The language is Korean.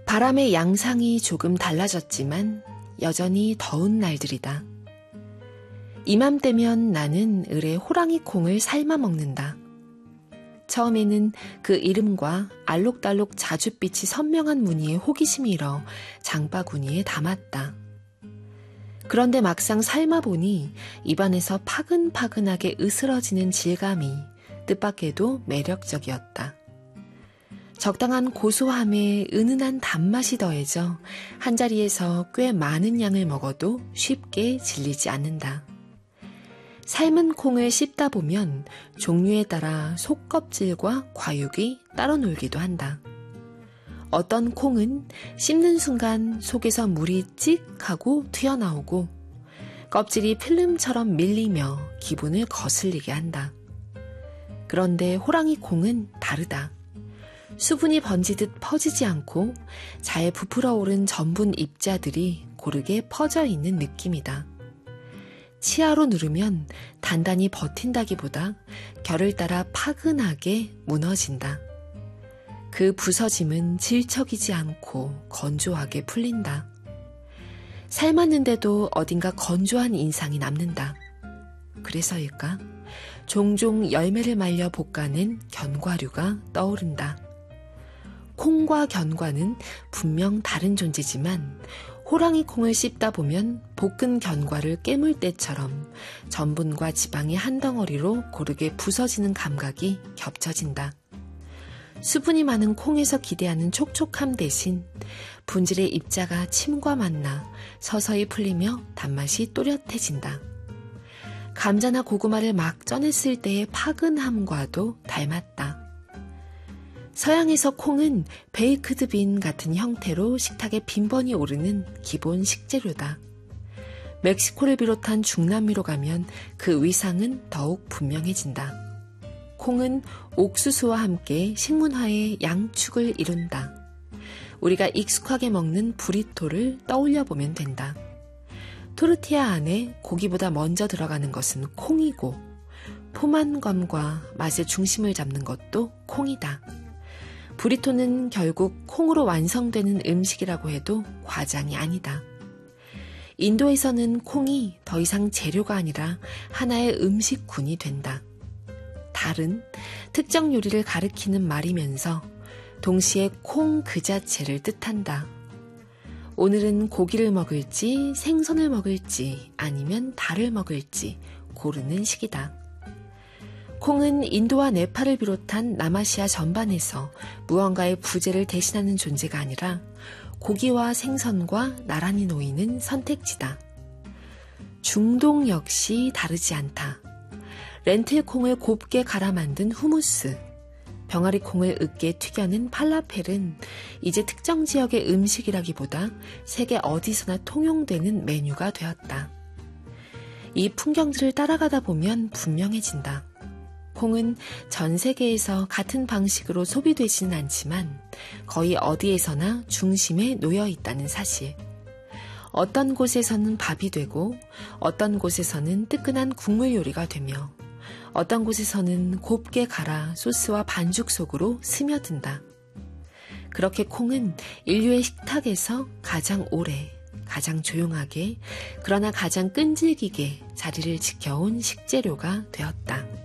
바람의 양상이 조금 달라졌지만 여전히 더운 날들이다. 이맘때면 나는 을에 호랑이 콩을 삶아 먹는다. 처음에는 그 이름과 알록달록 자줏빛이 선명한 무늬에 호기심이 일어 장바구니에 담았다. 그런데 막상 삶아보니 입안에서 파근파근하게 으스러지는 질감이 뜻밖에도 매력적이었다. 적당한 고소함에 은은한 단맛이 더해져 한자리에서 꽤 많은 양을 먹어도 쉽게 질리지 않는다. 삶은 콩을 씹다 보면 종류에 따라 속껍질과 과육이 따로 놀기도 한다. 어떤 콩은 씹는 순간 속에서 물이 찍 하고 튀어나오고 껍질이 필름처럼 밀리며 기분을 거슬리게 한다. 그런데 호랑이 콩은 다르다. 수분이 번지듯 퍼지지 않고 잘 부풀어 오른 전분 입자들이 고르게 퍼져 있는 느낌이다. 치아로 누르면 단단히 버틴다기보다 결을 따라 파근하게 무너진다. 그 부서짐은 질척이지 않고 건조하게 풀린다. 삶았는데도 어딘가 건조한 인상이 남는다. 그래서일까? 종종 열매를 말려 볶아낸 견과류가 떠오른다. 콩과 견과는 분명 다른 존재지만 호랑이 콩을 씹다 보면 볶은 견과를 깨물 때처럼 전분과 지방이 한 덩어리로 고르게 부서지는 감각이 겹쳐진다. 수분이 많은 콩에서 기대하는 촉촉함 대신 분질의 입자가 침과 만나 서서히 풀리며 단맛이 또렷해진다. 감자나 고구마를 막 쪄냈을 때의 파근함과도 닮았다. 서양에서 콩은 베이크드 빈 같은 형태로 식탁에 빈번히 오르는 기본 식재료다. 멕시코를 비롯한 중남미로 가면 그 위상은 더욱 분명해진다. 콩은 옥수수와 함께 식문화의 양축을 이룬다. 우리가 익숙하게 먹는 브리토를 떠올려 보면 된다. 토르티아 안에 고기보다 먼저 들어가는 것은 콩이고 포만감과 맛의 중심을 잡는 것도 콩이다. 브리토는 결국 콩으로 완성되는 음식이라고 해도 과장이 아니다. 인도에서는 콩이 더 이상 재료가 아니라 하나의 음식군이 된다. 달은 특정 요리를 가리키는 말이면서 동시에 콩 그 자체를 뜻한다. 오늘은 고기를 먹을지 생선을 먹을지 아니면 달을 먹을지 고르는 시기다. 콩은 인도와 네팔을 비롯한 남아시아 전반에서 무언가의 부재를 대신하는 존재가 아니라 고기와 생선과 나란히 놓이는 선택지다. 중동 역시 다르지 않다. 렌틸콩을 곱게 갈아 만든 후무스, 병아리콩을 으깨 튀겨낸 팔라펠은 이제 특정 지역의 음식이라기보다 세계 어디서나 통용되는 메뉴가 되었다. 이 풍경들을 따라가다 보면 분명해진다. 콩은 전 세계에서 같은 방식으로 소비되지는 않지만 거의 어디에서나 중심에 놓여 있다는 사실. 어떤 곳에서는 밥이 되고 어떤 곳에서는 뜨끈한 국물 요리가 되며 어떤 곳에서는 곱게 갈아 소스와 반죽 속으로 스며든다. 그렇게 콩은 인류의 식탁에서 가장 오래, 가장 조용하게, 그러나 가장 끈질기게 자리를 지켜온 식재료가 되었다.